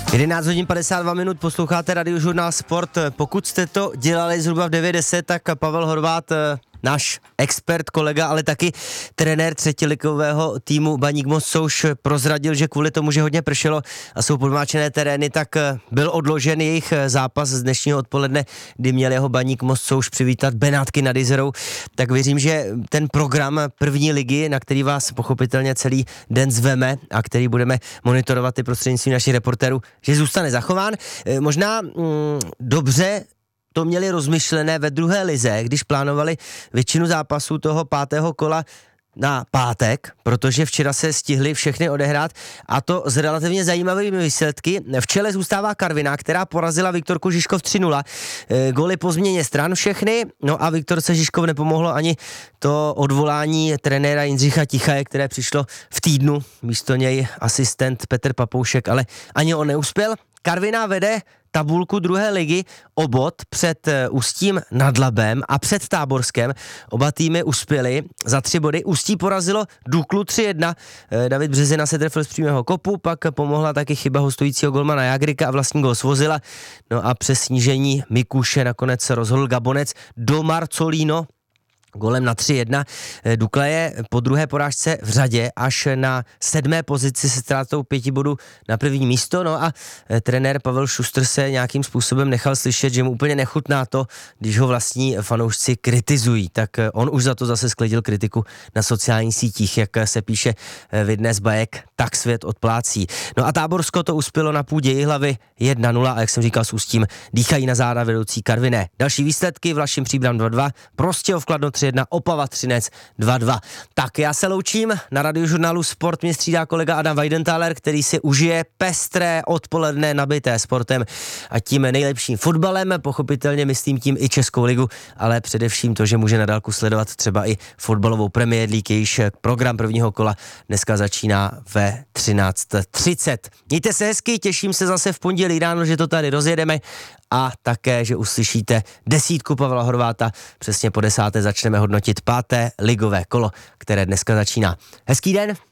11 hodin 52 minut, posloucháte Radiožurnál Sport. Pokud jste to dělali zhruba v 9:10, tak Pavel Horváth, náš expert, kolega, ale taky trenér třetiligového týmu Baník Most Souš prozradil, že kvůli tomu, že hodně pršelo a jsou podmáčené terény, tak byl odložen jejich zápas z dnešního odpoledne, kdy měl jeho Baník Most Souš přivítat Benátky nad Jizerou. Tak věřím, že ten program první ligy, na který vás pochopitelně celý den zveme a který budeme monitorovat i prostřednictvím našich reportérů, že zůstane zachován. Možná dobře to měli rozmyšlené ve druhé lize, když plánovali většinu zápasů toho 5. kola na pátek, protože včera se stihly všechny odehrát a to s relativně zajímavými výsledky. V čele zůstává Karviná, která porazila Viktorku Žižkov 3-0. Góly po změně stran všechny, no a Viktorce Žižkov nepomohlo ani to odvolání trenéra Jindřicha Tichaje, které přišlo v týdnu, místo něj asistent Petr Papoušek, ale ani on neuspěl. Karviná vede tabulku druhé ligy o bod před Ústím nad Labem a před Táborskem. Oba týmy uspěly za 3 body. Ústí porazilo Duklu 3-1. David Březina se trefil z přímého kopu, pak pomohla taky chyba hostujícího golmana Jagrika a vlastní gól Svozila. No a přes snížení Mikuše nakonec rozhodl Gabonec do Marcolino golem na 3-1. Dukla je po druhé porážce v řadě až na 7. pozici se ztrátou 5 bodů na první místo. No a trenér Pavel Šustr se nějakým způsobem nechal slyšet, že mu úplně nechutná to, když ho vlastní fanoušci kritizují. Tak on už za to zase sklidil kritiku na sociálních sítích, jak se píše v jedné z bajek, tak svět odplácí. No a Táborsko to uspělo na půdě Jihlavy 1-0 a jak jsem říkal, s Ústím dýchají na záda vedoucí Karviné. Další výsledky: Vlašim Příbram 2-2, Prostějov Kladno 3-1, Opava Třinec 2-2. Tak já se loučím, na Radiožurnálu Sport mě střídá kolega Adam Weidenthaler, který si užije pestré odpoledne nabité sportem a tím nejlepším fotbalem, pochopitelně myslím tím i Českou ligu, ale především to, že může na dálku sledovat třeba i fotbalovou Premier League, jejíž program prvního kola dneska začíná ve 13:30. Mějte se hezky, těším se zase v pondělí ráno, že to tady rozjedeme a také, že uslyšíte 10 Pavla Horváta. Přesně po 10. začneme hodnotit 5. ligové kolo, které dneska začíná. Hezký den.